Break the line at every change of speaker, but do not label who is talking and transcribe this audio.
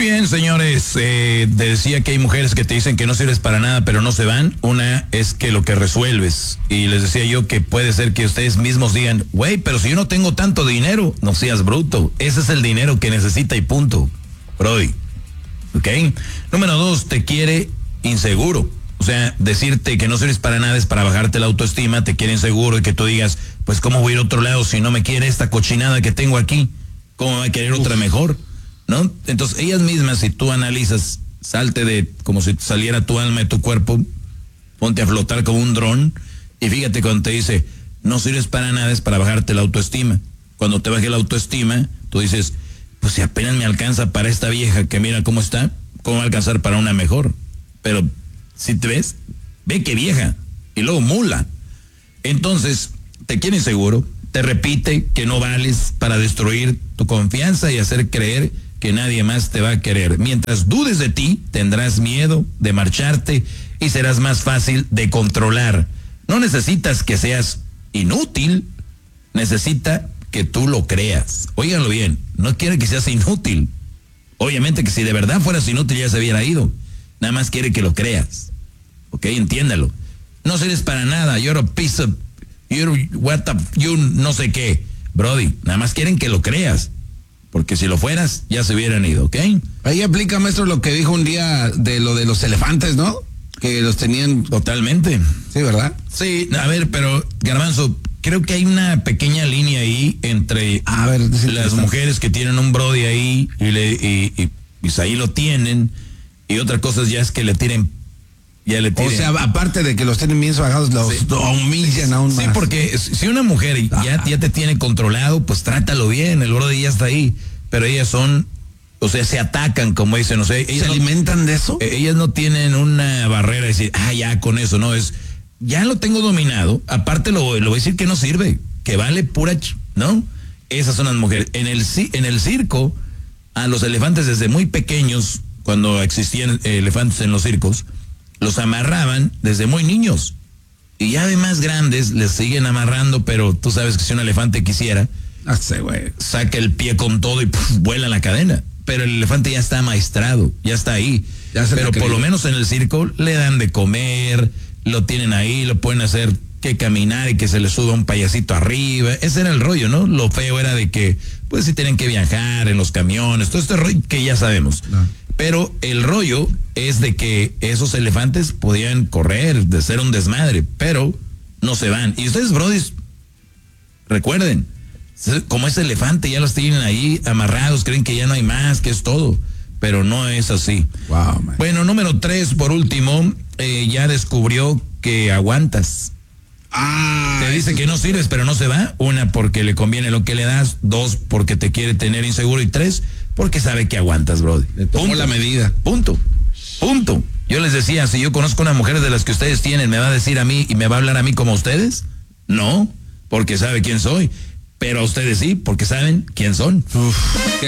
bien, señores. Te decía que hay mujeres que te dicen que no sirves para nada, pero no se van. Una es que lo que resuelves. Y les decía yo que puede ser que ustedes mismos digan, güey, pero si yo no tengo tanto dinero, no seas bruto. Ese es el dinero que necesita y punto. Brody. ¿Ok? Número 2, te quiere inseguro. O sea, decirte que no sirves para nada es para bajarte la autoestima, te quiere inseguro y que tú digas, pues cómo voy a ir a otro lado si no me quiere esta cochinada que tengo aquí. ¿Cómo me va a querer otra mejor? ¿No? Entonces, ellas mismas, si tú analizas, salte de como si saliera tu alma de tu cuerpo, ponte a flotar como un dron y fíjate cuando te dice, no sirves para nada es para bajarte la autoestima. Cuando te baje la autoestima, tú dices, pues si apenas me alcanza para esta vieja que mira cómo está, ¿cómo va a alcanzar para una mejor? Pero si te ves, ve que vieja y luego mula. Entonces, te quiere inseguro, te repite que no vales para destruir tu confianza y hacer creer que nadie más te va a querer. Mientras dudes de ti, tendrás miedo de marcharte y serás más fácil de controlar. No necesitas que seas inútil, necesita que tú lo creas. Óiganlo bien, no quiere que seas inútil. Obviamente que si de verdad fueras inútil ya se hubiera ido. Nada más quiere que lo creas. ¿Ok? Entiéndalo. No sirves para nada. You're a piece of... you no sé qué. Brody, nada más quieren que lo creas. Porque si lo fueras, ya se hubieran ido, ¿ok?
Ahí aplica, maestro, lo que dijo un día de lo de los elefantes, ¿no? Que los tenían...
Totalmente.
Sí, ¿verdad?
Sí, a ver, pero, Garbanzo, creo que hay una pequeña línea ahí entre las mujeres que tienen un brody ahí y pues ahí lo tienen, y otra cosa ya es que le tiren. O sea,
aparte de que los tienen bien bagados, los humillan aún más.
Sí, porque si una mujer ya te tiene controlado, pues trátalo bien, el brody ya está ahí. Pero ellas son, o sea, se atacan, como dicen, o sea, ellas
¿se alimentan de eso?
Ellas no tienen una barrera de decir, ya con eso, no, es, ya lo tengo dominado, aparte lo voy a decir que no sirve, que vale pura, ¿no? Esas son las mujeres. En el circo, a los elefantes desde muy pequeños, cuando existían elefantes en los circos, los amarraban desde muy niños. Y ya de más grandes les siguen amarrando, pero tú sabes que si un elefante quisiera, saca el pie con todo y vuela la cadena. Pero el elefante ya está amaestrado, ya está ahí. Pero por lo menos en el circo le dan de comer, lo tienen ahí, lo pueden hacer que caminar y que se le suba un payasito arriba. Ese era el rollo, ¿no? Lo feo era de que, pues sí tienen que viajar en los camiones, todo este rollo que ya sabemos. No. Pero el rollo es de que esos elefantes podían correr, de ser un desmadre, pero no se van. Y ustedes, brodis, recuerden, como ese elefante ya los tienen ahí amarrados, creen que ya no hay más, que es todo, pero no es así.
Wow, man.
Bueno, número 3, por último, ya descubrió que aguantas. Te dice que no sirves, pero no se va. 1, porque le conviene lo que le das. 2, porque te quiere tener inseguro. Y 3, porque sabe que aguantas, brody.
Le tomó la medida.
Punto. Yo les decía, si yo conozco una mujer de las que ustedes tienen, ¿me va a decir a mí y me va a hablar a mí como a ustedes? No, porque sabe quién soy. Pero a ustedes sí, porque saben quién son.